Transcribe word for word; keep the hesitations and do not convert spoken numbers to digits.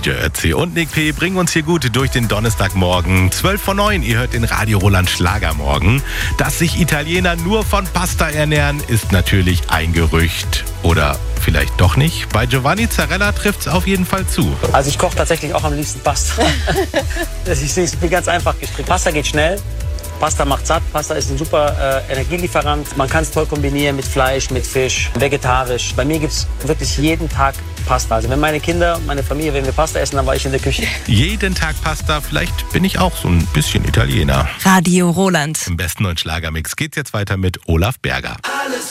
J Ötzi und Nick P. bringen uns hier gut durch den Donnerstagmorgen. zwölf vor neun, ihr hört den Radio Roland Schlagermorgen. Dass sich Italiener nur von Pasta ernähren, ist natürlich ein Gerücht. Oder vielleicht doch nicht. Bei Giovanni Zarella trifft es auf jeden Fall zu. Also ich koche tatsächlich auch am liebsten Pasta. Das ist, ich bin ganz einfach gestrickt. Pasta geht schnell. Pasta macht satt. Pasta ist ein super äh, Energielieferant. Man kann es toll kombinieren mit Fleisch, mit Fisch, vegetarisch. Bei mir gibt es wirklich jeden Tag Pasta. Also wenn meine Kinder, meine Familie, wenn wir Pasta essen, dann war ich in der Küche. Jeden Tag Pasta, vielleicht bin ich auch so ein bisschen Italiener. Radio Roland. Im besten neuen Schlagermix geht's jetzt weiter mit Olaf Berger. Alles